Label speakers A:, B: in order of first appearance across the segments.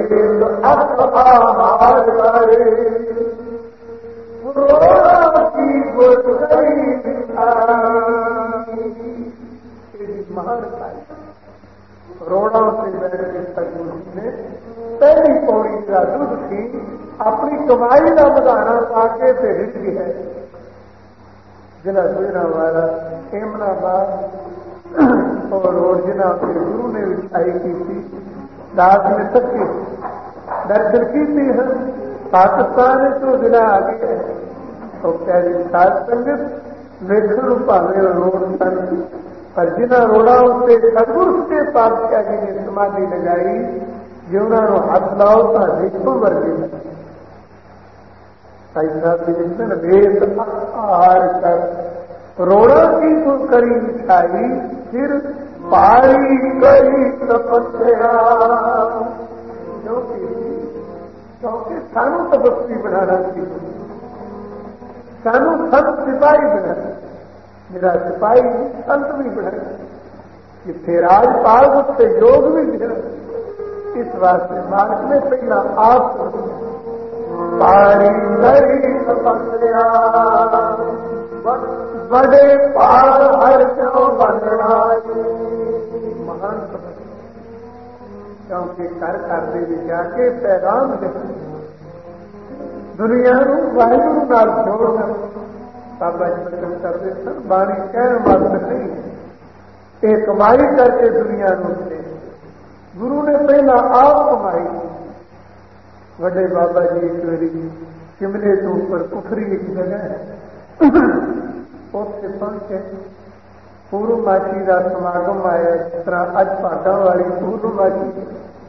A: अख आहार करे रोड़ा की गोटकरी महान रोड़ा से बैठ के सतगुरु ने पहली पौड़ी का दुध थी अपनी कमाई का बधाना पाके ते हिट है जिला गुजरा वाला एमनाबाद और रोड जिला गुरु ने विछाई की थी दास ने सबके दर्शन की थी है पाकिस्तान तो जिला आगे है तो प्यारी सात संगत लेखन भावे रोड सन पर जिन्होंने रोड़ा से सतगुरु के पातशाह जी ने समाधि लगाई जो उन्होंने हाथ लाओ तो देखो वर्गे भाई साहब जी लिखते वेद आहार कर रोड़ा की तो करी मिठाई फिर पारी करी तपस्या क्योंकि सानू तपस्वी बनाना चाहिए सानू सब सिपाही बनाना मेरा सिपाही संत भी बढ़े जिथे राजपाल उससे योग भी गिरा इस वास्ते मार्ग में पहला आप पारी करी तपस्या बड़े पार हर क्यों बनना महान क्योंकि कर दे जाके पैगाम दे दुनिया वाहिगुरु नाल जोड़ना बाबा जी बचन करते सन बाणी कहण मात्र नहीं ये कमाई करके दुनिया दे गुरु ने पहला आप कमाई बड़े बाबा जी एक बारी शिमले के ऊपर कुफरी एक जगह है उससे पहुंचे पूर्वमासी का समागम आया जिस तरह अज भागा वाली पूर्वमासी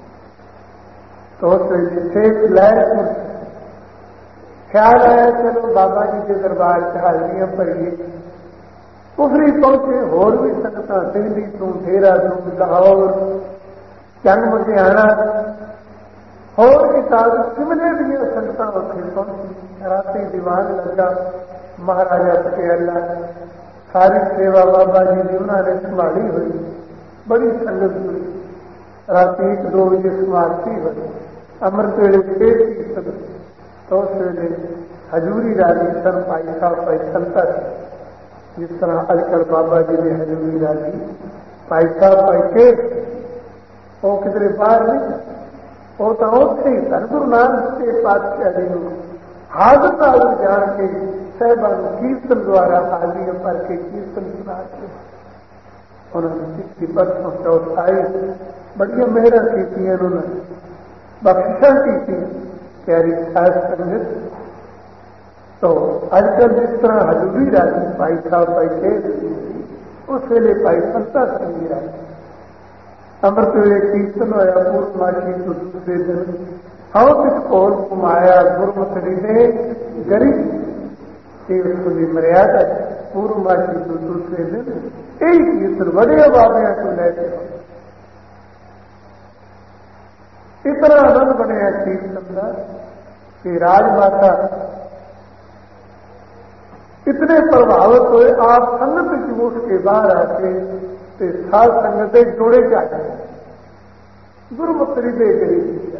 A: तो जिथे लहर ख्याल आया चलो बाबा जी के दरबार च हाजरियां भरीए कुफरी पहुंचे होर भी संगत दिल्ली तू देहरादून लाहौर चंग मगियाना होर किताब शिमले दियां संगत उत्थे पहुंची राती दीवान लगा महाराजा पटियाला सारी सेवा बाबा जी की उन्होंने संभाली हुई बड़ी संगत हुई राती 1-2 बजे समाप्ति हुई अमृत वेले फिर कीर्तन तो उस वेले हजूरी राजी सन भाई साहब भाई संता जिस तरह अजकल बाबा जी ने हजूरी राजी भाई साहब भाई के वो किधरे बाहर नहीं वो तो उत्थे ही सन गुरु नानक के पातशाह जी को हाजर नाल जान के साहबान कीर्तन द्वारा हाजिर भर के कीर्तन सुना के उन्होंने चिट्ठी परसों चौथ आई बड़िया मेहनत की उन्होंने बख्शिशा की प्यारी खास संगत तो अजकल जिस तरह हजूरी राजी भाई साहब भाई के उस वेले भाई संता संगी राजी अमृत वेले कीर्तन होया पूर्णमासी तो दूसरे दिन हाँ किस कोल घुमाया गुरमतरी ने गरीब की मर्यादा पूर्णमासी तो दूसरे दिन यही कीर्तन बड़े आबादियों को लेकर इतना आनंद बनया कीर्तन का कि राजमाता इतने प्रभावित हुए आप संगत की उठ के बाहर आके साध संगत जोड़े जाए गुरमुखरी दे गई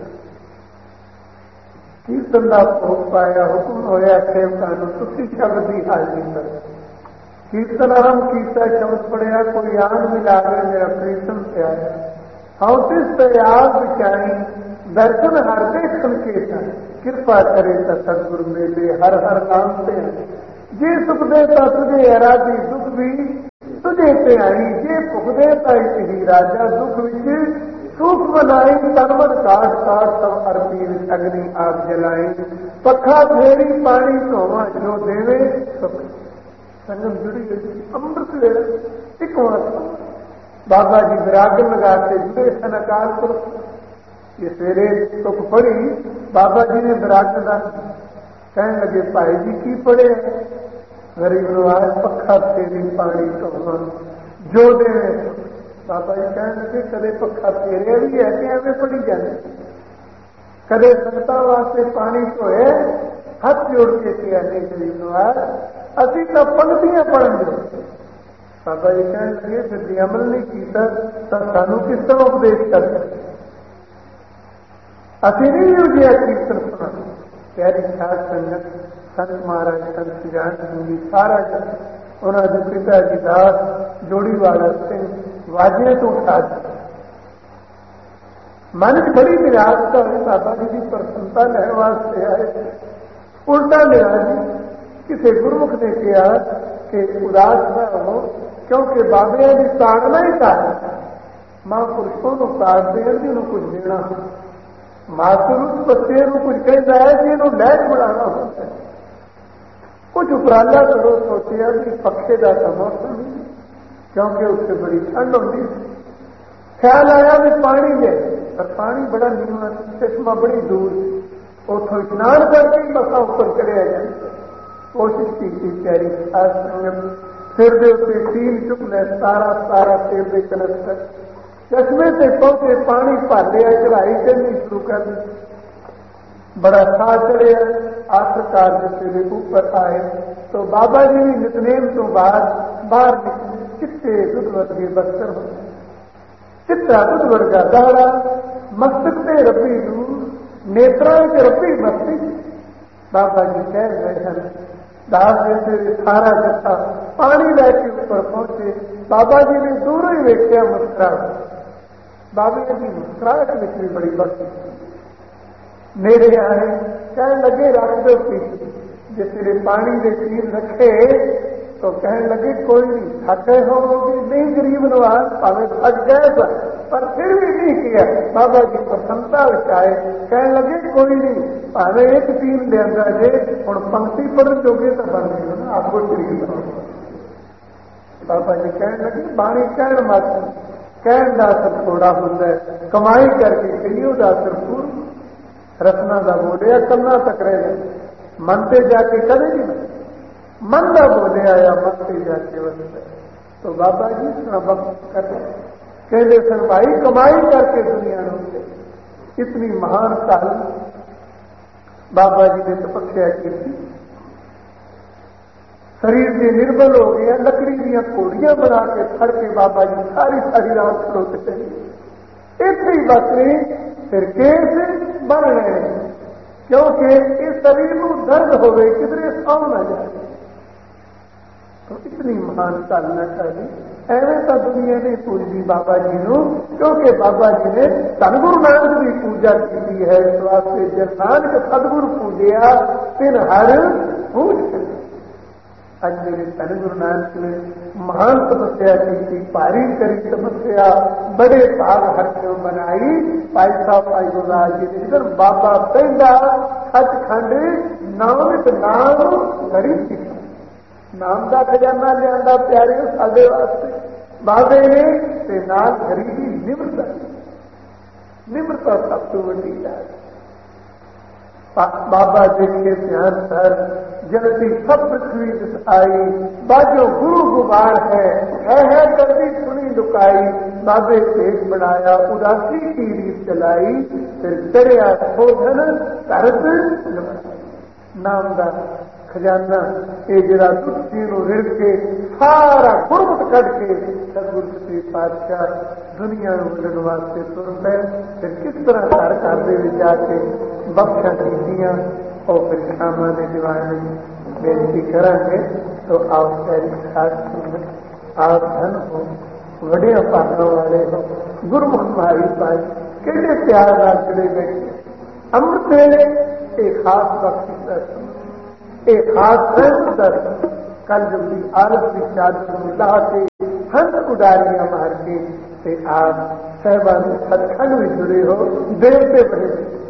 A: कीर्तन का भोग पाया हुक्म होया सेवकां तुसी शब्द की हाजिरी कर कीर्तन आरंभ किया शब्द पढ़िया कोई आन मिला गए मेरा कीर्तन से आया हाँ तिस दयाल बिचाई दर्शन हर देखन के कृपा करे तो सतगुरु मेले हर हर नाम से जे सुख देता तुझे आराधी दुख भी तुझे ते आई जे भुख देता ही राजा दुख विच सुख बनाई तनमन काट काट सब अर्पी अग्नि आप जलाई पखा फेरी पानी धोवा जो देवे सुख संगम जुड़ी गई अमृत वेला एक बाबा जी विरागन लगाते जुड़े सन अकाल पुरख ये सवेरे सुख पड़ी बाबा जी ने विरागन कहने लगे भाई जी की पढ़े गरीब नवाज पखा फेरी पानी धोवा जो देवे बाबा जी कहने लगे कदे पखा फेरिया भी है कि एवं पढ़ी जाए कदे संगतां वास्ते पानी धोए हाथ जोड़ के किया नहीं गरीब नवाज असी तो पंक्तियां पढ़न दे बाबा जी कहने लगे फिर जी अमल नहीं किया तो सानू किस तरह उपदेश कर ਅਸੀਂ ਨਹੀਂ ਇਹੋ ਜਿਹਾ ਕੀਰਤਨ ਸੁਣਾ। ਪਿਆਰੀ ਸਾਧ ਸੰਗਤ, ਸੰਤ ਮਹਾਰਾਜ ਸੰਤ ਸੁਜਾਨ ਸਿੰਘ ਜੀ ਸਾਰਾ ਉਹਨਾਂ ਦੇ ਪਿਤਾ ਜੀ ਦਾਸ ਜੋੜੀ ਵਾਲਾ ਸਿੰਘ ਵਾਜੇ ਤੋਂ ਉਠਾ ਦਿੱਤਾ। ਮਨ ਚ ਬੜੀ ਨਿਰਾਸ਼ਤਾ ਹੋਈ, ਬਾਬਾ ਜੀ ਦੀ ਪ੍ਰਸੰਨਤਾ ਲੈਣ ਵਾਸਤੇ ਆਏ। ਉਲਟਾ ਨਿਰਾਸ਼ ਕਿਸੇ ਗੁਰਮੁਖ ਨੇ ਕਿਹਾ ਕਿ ਉਦਾਸ ਨਾ ਹੋ, ਕਿਉਂਕਿ ਬਾਬਿਆਂ ਦੀ ਤਾੜਨਾ ਹੀ ਤਾੜਨਾ। ਮਹਾਂਪੁਰਸ਼ੋਂ ਨੂੰ ਤਾੜਦੇ ਹਨ ਜੀ, ਉਹਨੂੰ ਕੁਝ ਦੇਣਾ। ਮਾਸਟਰ ਉਸ ਬੱਚੇ ਨੂੰ ਕੁਝ ਕਹਿੰਦਾ ਹੈ ਕਿ ਇਹਨੂੰ ਲੈਕ ਬਣਾਉਣਾ ਹੁੰਦਾ ਹੈ। ਕੁਝ ਉਪਰਾਲਾ ਕਰੋ। ਸੋਚਿਆ ਕਿ ਪੱਖੇ ਦਾ ਤਾਂ ਮੌਸਮ ਨਹੀਂ, ਕਿਉਂਕਿ ਉੱਥੇ ਬੜੀ ਠੰਡ ਹੁੰਦੀ ਸੀ। ਖਿਆਲ ਆਇਆ ਵੀ ਪਾਣੀ ਲੈ, ਪਰ ਪਾਣੀ ਬੜਾ ਨੀਵਾਂ, ਚਸ਼ਮਾ ਬੜੀ ਦੂਰ, ਉੱਥੋਂ ਇਸ਼ਨਾਨ ਕਰਕੇ ਮਸਾਂ ਉੱਪਰ ਚੜਿਆ ਜਾਂਦਾ। ਕੋਸ਼ਿਸ਼ ਕੀਤੀ ਪਿਆਰੀ ਸਾਧ ਸੰਗਤ, ਸਿਰ ਦੇ ਉੱਤੇ ਤੀਲ ਚੁੱਕ ਲੈ, ਸਾਰਾ ਸਿਰ ਦੇ ਕਨਸਟਰ ਚਸ਼ਮੇ ਤੇ ਪਹੁੰਚੇ, ਪਾਣੀ ਭਰ ਲਿਆ, ਚੜਾਈ ਕਰਨੀ ਸ਼ੁਰੂ ਕਰ ਦਿੱਤੀ। बड़ा साथ चढ़े। आखिरकार जब वे ऊपर आए तो बाबा जी भी नितनेम तो बाद बाहर निकले। चिट्टे दुध वर्गे बस्तर हो, चिट्टा दुध वर्गा दाड़ा, मस्तक से रबी दूर, नेत्रा से रबी मस्ती। बाबा जी कह रहे हैं दास जैसे सारा जत्था पानी लैके ऊपर पहुंचे। बाबा जी ने दूर ही वेख्या मुस्कुराहट। बाबा जी मुस्कुराहट में भी बड़ी बस्ती। मेरे आए कहने लगे रख दो पीछे। जिसने पानी के तीर रखे तो कहने लगे कोई नहीं, थके होगी नहीं गरीब नवाज, भावे थक गए पर फिर भी नहीं किया। बाबा जी प्रसन्नता आए, कहने लगे कोई नहीं, भावे एक तीर लिया जे हम पंक्ति पढ़न जोगे तो बन गए ना, आपको शरीर बनाओ। बाबा जी कहने लगे बाणी कहन मत, कहन का असर थोड़ा होता है, कमाई करके कहियो का असर पूर्ण। रसना का बोलिया कन्ना तक रहे, मन से जाके कदे नहीं, मन का बोले आया मन से जाके बन। तो बाबा जी सुना वक्त कर कहते सन भाई कमाई करके दुनिया में इतनी महान काल बाबा जी ने तपस्या की थी। शरीर से निर्बल हो गया, लकड़ी दियां घोड़ियां बना के फड़ के बाबा जी सारी रात खड़ोते चले। इतनी बस नहीं फिर केस बन रहे हैं, क्योंकि इस शरीर में दर्द हो गए, किधरे सौ न जाए। तो इतनी महान चालना करी एवं तो दुनिया ने पूजी बाबा जी को, क्योंकि बाबा जी ने धन गुरु नानक की पूजा की है। इस वास्ते जब नानक सदगुरु पूजया फिर हर पूज। आज मेरे धन गुरु नानक ने महान तपस्या की, भारी करी तपस्या, बड़े भाग हर क्यों बनाई। भाई साहब भाई गुरदास जी ने इधर बाबा पहला सचखंड नामित नाम गरीब की नाम का खजाना लिया प्यारे साडे वास्ते। बाबे ने ते नाल गरीबी निम्रता, निम्रता सब तो बड़ी है। बाबा देखे ध्यान सर जलती सब पृथ्वी आई, बाजो गुरु गुबार है करती सुनी लुकाई। बाबे पेट बनाया उदासी की रीत चलाई, फिर चढ़िया शोधन धरत नाम का खजाना। ये जरा दुखी रिड़ के सारा गुरमुख कट के सतगुरु सच्चे पातशाह दुनिया मिलने वास्ते तुर पे। फिर किस तरह घर में जाके बख्शा कीतियां और फिर शामा ने दीवाने बेनती करेंगे। तो आप पहली खास आप धन हो, बड़े पागों वाले हो, गुरमुख मारी पाई केड़े प्यार नाल चले बैठे। अमृत वेले एक खास बख्शी दर्शन, एक खास दर्शन। कल जब भी आरत की चादर ला के हंस उडारियां मार के ते आज सहबान सचखंड भी जुड़े हो, देवते बने।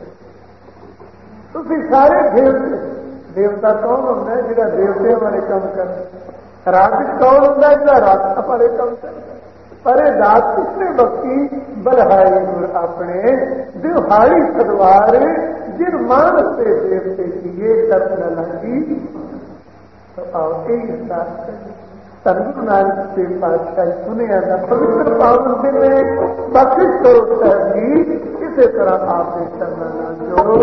A: तुसी सारे देवते, देवता कौन होता है जिहड़ा देवते वाले काम कर। राजस कौन होता है जिहड़ा राजस वाले काम कर। पर दात किसने बख्शी बलहाई गुर अपने दिहाड़ी सदवार, जिन मानस से देवते किए कर न लगी। तो आओ एक साथ सदगुरु नानक के पातशाह सुने आना पवित्र पावन दिन में बख्शिश करो साहब जी। इसी तरह आपने करना